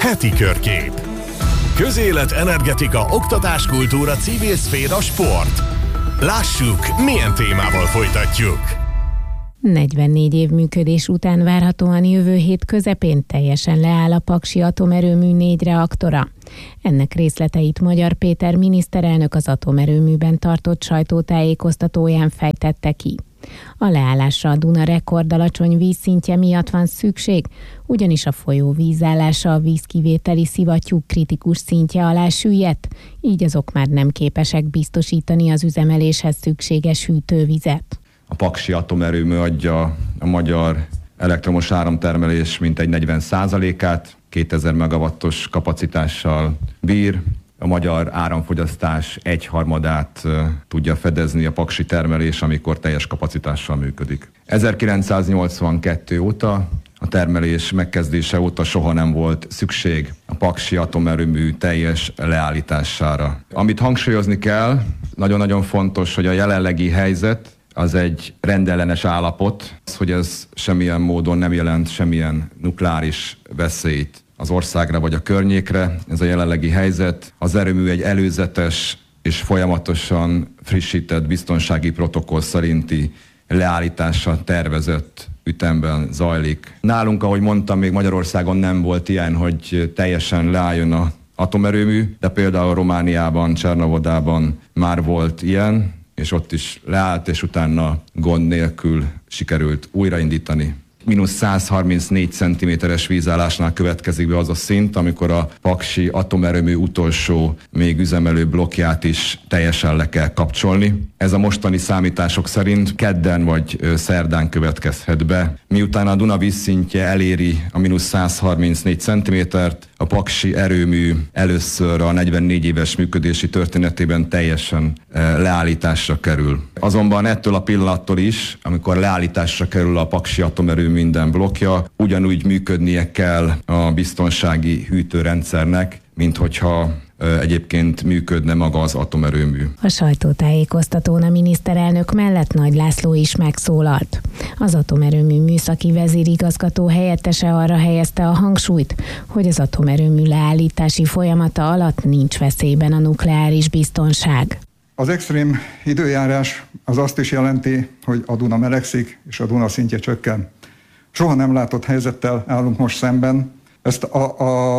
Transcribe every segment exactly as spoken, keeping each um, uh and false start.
Heti körkép. Közélet, energetika, oktatás, kultúra, civil szféra, sport. Lássuk, milyen témával folytatjuk. negyvennégy év működés után várhatóan jövő hét közepén teljesen leáll a Paksi atomerőmű négy reaktora. Ennek részleteit Magyar Péter miniszterelnök az atomerőműben tartott sajtótájékoztatóján fejtette ki. A leállásra a Duna rekordalacsony vízszintje miatt van szükség, ugyanis a folyó vízállása a vízkivételi szivattyúk kritikus szintje alá süllyedt, így azok már nem képesek biztosítani az üzemeléshez szükséges hűtővizet. A Paksi atomerőmű adja a magyar elektromos áramtermelés mintegy negyven százalékát, kétezer megawattos kapacitással bír. A magyar áramfogyasztás egyharmadát uh, tudja fedezni a paksi termelés, amikor teljes kapacitással működik. ezerkilencszáznyolcvankettő óta, a termelés megkezdése óta soha nem volt szükség a paksi atomerőmű teljes leállítására. Amit hangsúlyozni kell, nagyon-nagyon fontos, hogy a jelenlegi helyzet az egy rendellenes állapot, hogy ez semmilyen módon nem jelent semmilyen nukleáris veszélyt az országra vagy a környékre. Ez a jelenlegi helyzet. Az erőmű egy előzetes és folyamatosan frissített biztonsági protokoll szerinti leállítása tervezett ütemben zajlik. Nálunk, ahogy mondtam, még Magyarországon nem volt ilyen, hogy teljesen leálljon az atomerőmű, de például Romániában, Csernovodában már volt ilyen, és ott is leállt, és utána gond nélkül sikerült újraindítani. mínusz száz harmincnégy centiméteres vízállásnál következik be az a szint, amikor a paksi atomerőmű utolsó még üzemelő blokkját is teljesen le kell kapcsolni. Ez a mostani számítások szerint kedden vagy szerdán következhet be. Miután a Duna vízszintje eléri a mínusz száz harmincnégy centimétert, a paksi erőmű először a negyvennégy éves működési történetében teljesen leállításra kerül. Azonban ettől a pillanattól is, amikor leállításra kerül a paksi atomerőmű minden blokkja, ugyanúgy működnie kell a biztonsági hűtőrendszernek, mint hogyha egyébként működne maga az atomerőmű. A sajtótájékoztatón a miniszterelnök mellett Nagy László is megszólalt. Az atomerőmű műszaki vezérigazgató helyettese arra helyezte a hangsúlyt, hogy az atomerőmű leállítási folyamata alatt nincs veszélyben a nukleáris biztonság. Az extrém időjárás az azt is jelenti, hogy a Duna melegszik és a Duna szintje csökken. Soha nem látott helyzettel állunk most szemben. Ezt a,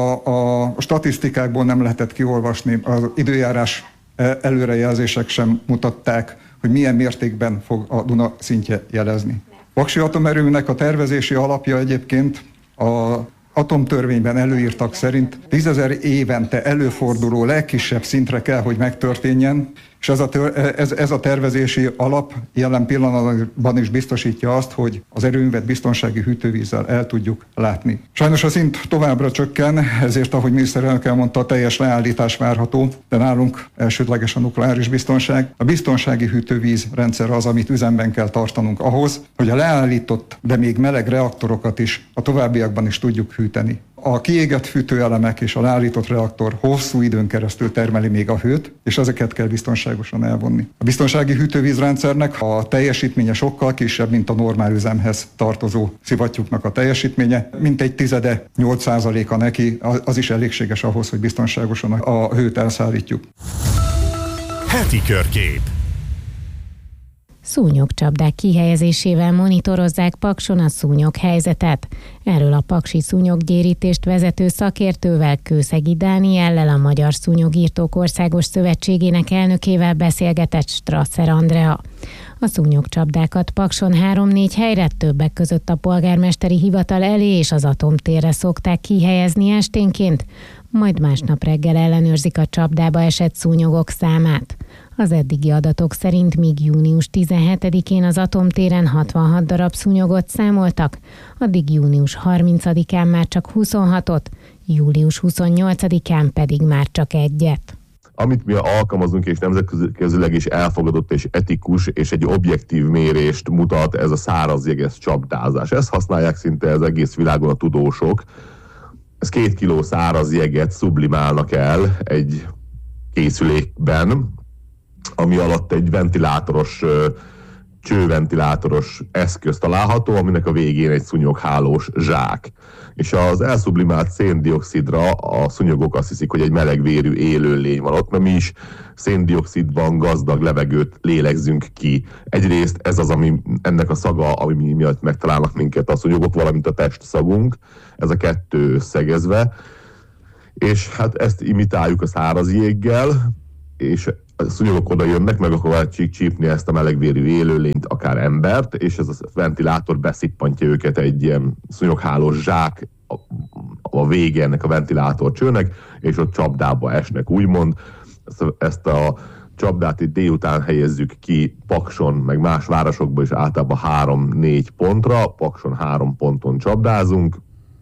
a, a statisztikákból nem lehetett kiolvasni, az időjárás előrejelzések sem mutatták, hogy milyen mértékben fog a Duna szintje jelezni. Paksi atomerőműnek a tervezési alapja egyébként az atomtörvényben előírtak szerint tízezer évente előforduló legkisebb szintre kell, hogy megtörténjen, és ez a, tör, ez, ez a tervezési alap jelen pillanatban is biztosítja azt, hogy az erőművet biztonsági hűtővízzel el tudjuk látni. Sajnos a szint továbbra csökken, ezért, ahogy miniszterelnök elmondta, a teljes leállítás várható, de nálunk elsődleges a nukleáris biztonság. A biztonsági hűtővíz rendszer az, amit üzemben kell tartanunk ahhoz, hogy a leállított, de még meleg reaktorokat is a továbbiakban is tudjuk hűteni. A kiégett fűtőelemek és a leállított reaktor hosszú időn keresztül termeli még a hőt, és ezeket kell biztonságosan elvonni. A biztonsági hűtővízrendszernek a teljesítménye sokkal kisebb, mint a normál üzemhez tartozó szivattyúknak a teljesítménye. Mintegy tizede, nyolc százaléka neki, az is elégséges ahhoz, hogy biztonságosan a hőt elszállítjuk. Heti körkép. Szúnyogcsapdák kihelyezésével monitorozzák Pakson a szúnyog helyzetet. Erről a paksi szúnyoggyérítést vezető szakértővel, Kőszegi Dániellel, a Magyar Szúnyogírtók Országos Szövetségének elnökével beszélgetett Strasser Andrea. A szúnyogcsapdákat Pakson három-négy helyre, többek között a polgármesteri hivatal elé és az atomtérre szokták kihelyezni esténként, majd másnap reggel ellenőrzik a csapdába esett szúnyogok számát. Az eddigi adatok szerint míg június tizenhetedikén az atomtéren hatvanhat darab szúnyogot számoltak, addig június harmincadikán már csak huszonhatot, július huszonnyolcadikán pedig már csak egyet. Amit mi alkalmazunk, és nemzetközileg is elfogadott és etikus, és egy objektív mérést mutat, ez a száraz jeges csapdázás. Ezt használják szinte az egész világon a tudósok. Ez két kiló száraz jeget sublimálnak el egy készülékben, ami alatt egy ventilátoros csőventilátoros eszköz található, aminek a végén egy szúnyoghálós zsák. És az elszublimált széndioxidra a szúnyogok azt hiszik, hogy egy melegvérű élőlény van ott, mert mi is széndioxidban gazdag levegőt lélegzünk ki. Egyrészt ez az, ami ennek a szaga, ami miatt megtalálnak minket a szúnyogok, valamint a testszagunk, ez a kettő összegezve. És hát ezt imitáljuk a száraz jéggel, és a szúnyogok oda jönnek, meg akarják csípni ezt a melegvérű élőlényt, akár embert, és ez a ventilátor beszippantja őket egy ilyen szúnyoghálós zsák a, a vége ennek a ventilátorcsőnek, és ott csapdába esnek, úgymond. Ezt a, ezt a csapdát itt délután helyezzük ki Pakson, meg más városokban is általában három-négy pontra, Pakson három ponton csapdázunk,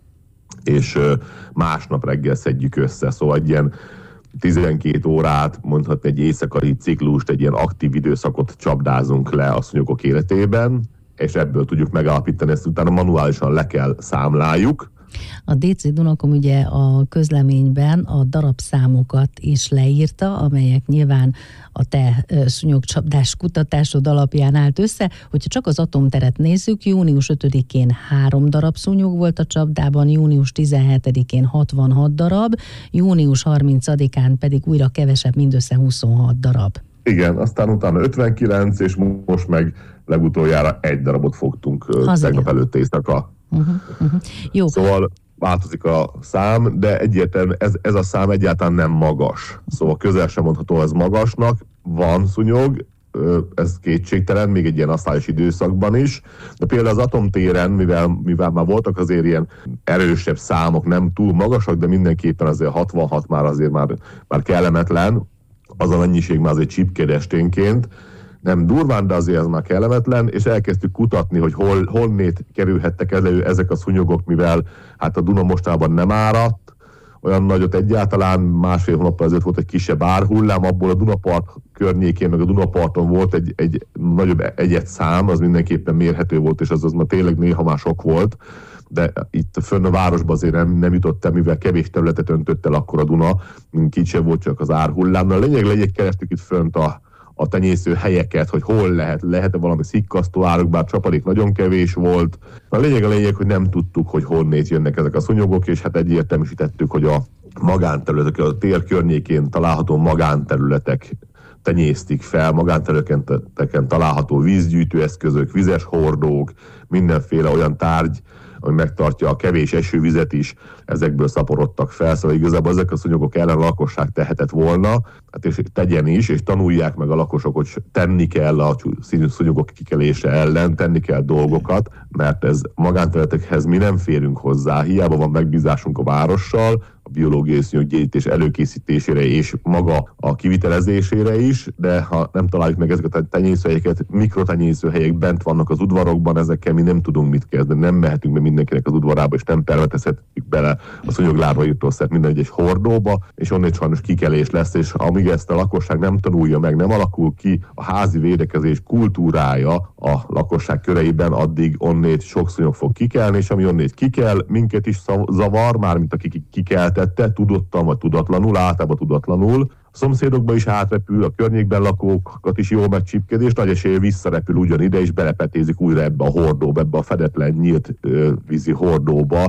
és másnap reggel szedjük össze, szóval egy ilyen tizenkét órát, mondhatni egy éjszakai ciklust, egy ilyen aktív időszakot csapdázunk le a szúnyogok életében, és ebből tudjuk megállapítani, ezt utána manuálisan le kell számláljuk. A dé cé Dunakom ugye a közleményben a darabszámokat is leírta, amelyek nyilván a te szúnyogcsapdás kutatásod alapján állt össze. Hogyha csak az atomteret nézzük, június ötödikén három darab szúnyog volt a csapdában, június tizenhetedikén hatvanhat darab, június harmincadikán pedig újra kevesebb, mindössze huszonhat darab. Igen, aztán utána ötvenkilenc, és most meg legutoljára egy darabot fogtunk az tegnap igen. előtt éjszaka. Uh-huh, uh-huh. Jó. Szóval változik a szám, de egyértelműen ez, ez a szám egyáltalán nem magas. Szóval közel sem mondható ez magasnak. Van szúnyog, ez kétségtelen, még egy ilyen asztályos időszakban is. De például az atomtéren, mivel, mivel már voltak azért ilyen erősebb számok, nem túl magasak, de mindenképpen azért hatvanhat már azért már, már kellemetlen. Az a mennyiség már azért csipked esténként. Nem durván, de azért ez már kellemetlen, és elkezdtük kutatni, hogy hol, honnét kerülhettek elő ezek a szúnyogok, mivel hát a Duna mostában nem áradt, olyan nagyot egyáltalán, másfél hónappal ezelőtt volt egy kisebb árhullám, abból a Dunapart környékén, meg a Dunaparton volt egy, egy nagyobb egyet szám, az mindenképpen mérhető volt, és az, az már tényleg néha már sok volt, de itt fönn a városban azért nem, nem jutott el, mivel kevés területet öntött el akkor a Duna, mint kisebb volt csak az árhullám. Na, a lényeg lényeg kerestük itt fönt a a tenyésző helyeket, hogy hol lehet, lehet-e valami szikkasztó áruk, bár csapadék nagyon kevés volt. A lényeg a lényeg, hogy nem tudtuk, hogy honnét jönnek ezek a szúnyogok, és hát egyértelműsítettük, hogy a magánterületek, a tér környékén található magánterületek tenyésztik fel, magánterületeken található vízgyűjtőeszközök, vizes hordók, mindenféle olyan tárgy, ami megtartja a kevés esővizet is, ezekből szaporodtak fel, szóval igazából ezek a szúnyogok ellen a lakosság tehetett volna, hát és tegyen is, és tanulják meg a lakosok, hogy tenni kell a szúnyogok kikelése ellen, tenni kell dolgokat, mert ez magánterületekhez mi nem férünk hozzá, hiába van megbízásunk a várossal, a biológiai szúnyoggyérítés előkészítésére és maga a kivitelezésére is, de ha nem találjuk meg ezeket a tenyészőhelyeket, mikrotenyészőhelyek bent vannak az udvarokban, ezekkel mi nem tudunk mit kezdeni, nem mehetünk be mindenkinek az udvarába, és nem permetezhetjük bele a szúnyoglárva írtószert minden egyes hordóba, és onnét sajnos kikelés lesz, és amíg ezt a lakosság nem tanulja meg, nem alakul ki a házi védekezés kultúrája a lakosság köreiben, addig onnét sok szúnyog fog kikelni, és ami onnét kikel, minket is zavar, mármint aki kikeltette, tudottan vagy tudatlanul, általában tudatlanul, a szomszédokba is átrepül, a környékben lakókat is jól megcsipked, és nagy esélye visszarepül ugyanide, és belepetézik újra ebbe a hordóba, ebbe a fedetlen nyílt ö, vízi hordóba.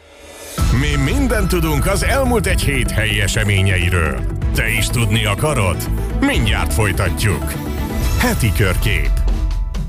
Mi mindent tudunk az elmúlt egy hét helyi eseményeiről. Te is tudni akarod? Mindjárt folytatjuk. Heti körkép.